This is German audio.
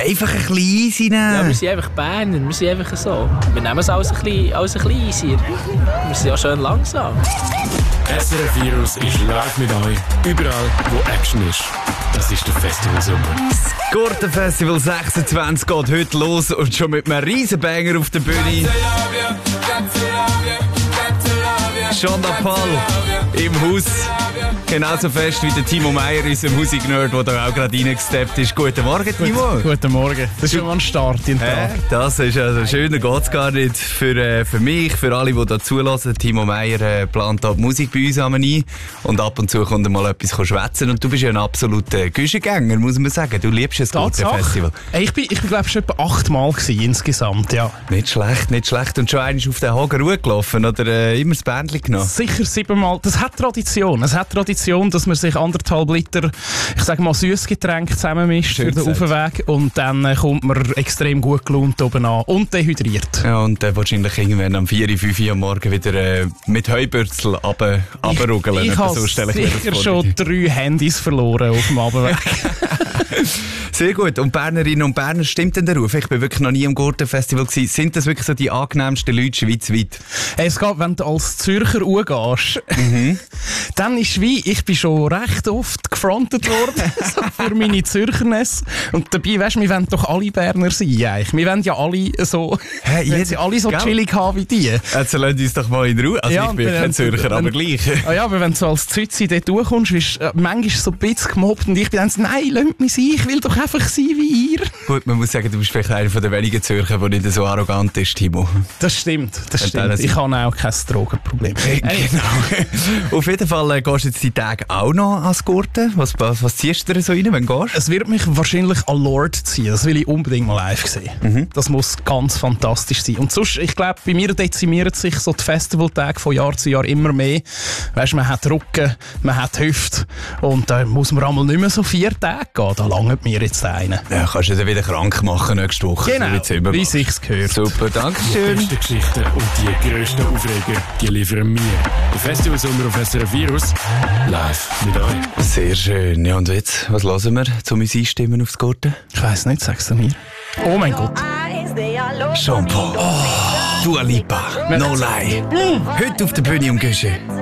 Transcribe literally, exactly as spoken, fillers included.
einfach ein bisschen easy nehmen. Ja, wir sind einfach Berner, wir sind einfach so. Wir nehmen es alles ein bisschen, alles ein bisschen easier. Wir sind ja schön langsam. S R F Virus ist live mit euch, überall wo Action ist. Das ist der Festival Sommer. Das Gurtenfestival sechsundzwanzig geht heute los und schon mit einem riesen Banger auf der Bühne. Jean Paul im Haus. Genauso fest wie der Timo Meyer, unser Musiknerd, der da auch gerade reingesteppt ist. Guten Morgen, Timo. Guten Morgen. Das ist schon mal ein Start in den Tag. Äh, das ist also schöner geht's gar nicht. Für, äh, für mich, für alle, die da zulassen. Timo Meyer äh, plant da die Musik bei uns ein. Und ab und zu kommt er mal etwas schwätzen. Und du bist ja ein absoluter Güschengänger, muss man sagen. Du liebst das Gurtenfestival. Hey, ich bin, ich bin glaube ich, schon etwa achtmal insgesamt, ja. Nicht schlecht, nicht schlecht. Und schon einmal auf den Hagen Ruhe gelaufen oder äh, immer das Bändchen genommen? Sicher siebenmal. Das hat Tradition. Es hat Tradition, dass man sich anderthalb Liter, ich sage mal, Süßgetränk zusammenmischt für den Aufweg und dann äh, kommt man extrem gut gelaunt oben an und dehydriert. Ja, und äh, wahrscheinlich irgendwann am vier, fünf Uhr am Morgen wieder äh, mit Heubürzel runterruggeln. Ich, ich habe sicher schon drei Handys verloren auf dem Abendweg. Sehr gut. Und Bernerinnen und Berner, stimmt denn der Ruf? Ich bin wirklich noch nie am Gurtenfestival gewesen. Sind das wirklich so die angenehmsten Leute schweizweit? Hey, es geht, wenn du als Zürcher hochgehst, mhm. dann ist wie, ich bin schon recht oft gefrontet worden so für meine Zürcherness. Und dabei, weißt du, wir wollen doch alle Berner sein eigentlich. Wir wollen ja alle so, hey, jeder, alle so chillig haben wie die. Jetzt lasst uns doch mal in Ruhe. Also ja, ich bin kein Zürcher, aber gleich. Ah ja, aber wenn du so als Zützi dort durchkommst, wirst du äh, manchmal so ein bisschen gemobbt und ich bin dann so, nein, lasst mich sein, ich will doch einfach sein wie ihr. Gut, man muss sagen, du bist vielleicht einer der wenigen Zürcher, der nicht so arrogant ist, Timo. Das stimmt, das und stimmt. Ich habe auch kein Drogenproblem. Hey, genau. Auf jeden Fall äh, gehst du jetzt die Tage auch noch ans Gurten. Was, was, was ziehst du dir so rein, wenn du gehst? Es wird mich wahrscheinlich an Lord ziehen. Das will ich unbedingt mal live sehen. Mhm. Das muss ganz fantastisch sein. Und sonst, ich glaube, bei mir dezimieren sich so die Festivaltage von Jahr zu Jahr immer mehr. Weißt, man hat Rücken, man hat Hüfte und da muss man einmal nicht mehr so vier Tage gehen. Da langt mir jetzt einer. Ja, kannst du dann wieder krank machen nächste Woche. Genau, so wie sich's gehört. Super, danke schön. Die besten Geschichten und die grössten Aufreger, die liefern wir. Der Festival Sommer auf S R F Virus, live mit euch. Sehr schön. Ja, und jetzt, was hören wir, um uns einstimmen aufs Gurten? Ich weiss nicht, sag's du mir. Oh mein Gott. Jean Paul. Oh, Dua Lipa. No Lie. Mm. Heute auf der Bühne um Güsche.